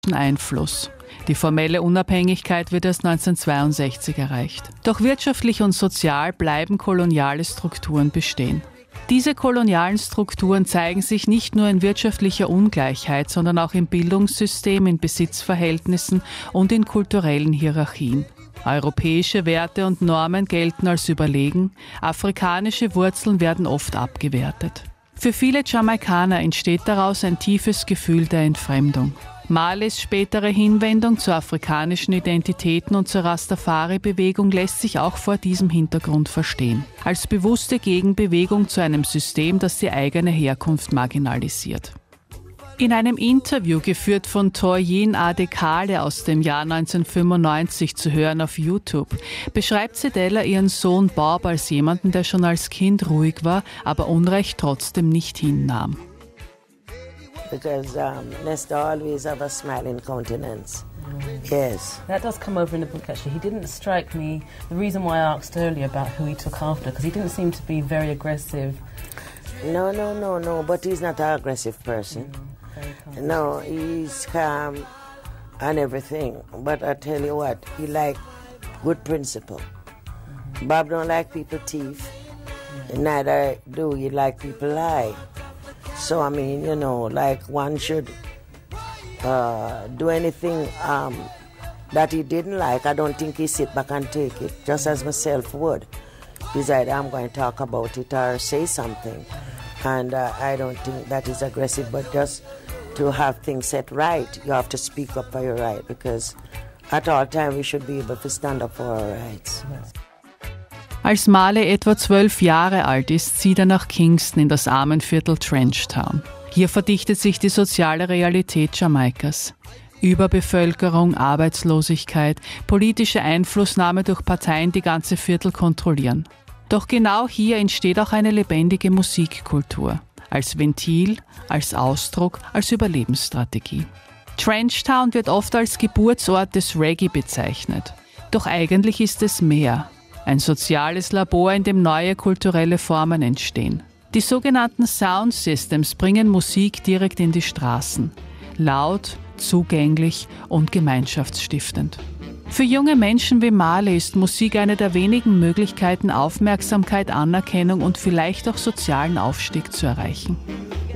Einfluss. Die formelle Unabhängigkeit wird erst 1962 erreicht. Doch wirtschaftlich und sozial bleiben koloniale Strukturen bestehen. Diese kolonialen Strukturen zeigen sich nicht nur in wirtschaftlicher Ungleichheit, sondern auch im Bildungssystem, in Besitzverhältnissen und in kulturellen Hierarchien. Europäische Werte und Normen gelten als überlegen, afrikanische Wurzeln werden oft abgewertet. Für viele Jamaikaner entsteht daraus ein tiefes Gefühl der Entfremdung. Marleys spätere Hinwendung zu afrikanischen Identitäten und zur Rastafari-Bewegung lässt sich auch vor diesem Hintergrund verstehen. Als bewusste Gegenbewegung zu einem System, das die eigene Herkunft marginalisiert. In einem Interview, geführt von Toyin Adekale aus dem Jahr 1995 zu hören auf YouTube, beschreibt Cedella ihren Sohn Bob als jemanden, der schon als Kind ruhig war, aber Unrecht trotzdem nicht hinnahm. Because Nestor always have a smiling countenance. Yes. That does come over in the book, actually. He didn't strike me. The reason why I asked earlier about who he took after, because he didn't seem to be very aggressive. No. But he's not an aggressive person. No, he's calm and everything. But I tell you what, he like good principle. Bob don't like people thief. Neither do he like people lie. So, I mean, you know, like one should do anything that he didn't like. I don't think he sit back and take it, just as myself would. Decide I'm going to talk about it or say something. And I don't think that is aggressive, but just to have things set right, you have to speak up for your right, because at all times we should be able to stand up for our rights. Als Marley etwa 12 Jahre alt ist, zieht er nach Kingston in das Armenviertel Trenchtown. Hier verdichtet sich die soziale Realität Jamaikas. Überbevölkerung, Arbeitslosigkeit, politische Einflussnahme durch Parteien, die ganze Viertel kontrollieren. Doch genau hier entsteht auch eine lebendige Musikkultur. Als Ventil, als Ausdruck, als Überlebensstrategie. Trenchtown wird oft als Geburtsort des Reggae bezeichnet. Doch eigentlich ist es mehr. Ein soziales Labor, in dem neue kulturelle Formen entstehen. Die sogenannten Sound Systems bringen Musik direkt in die Straßen. Laut, zugänglich und gemeinschaftsstiftend. Für junge Menschen wie Marley ist Musik eine der wenigen Möglichkeiten, Aufmerksamkeit, Anerkennung und vielleicht auch sozialen Aufstieg zu erreichen.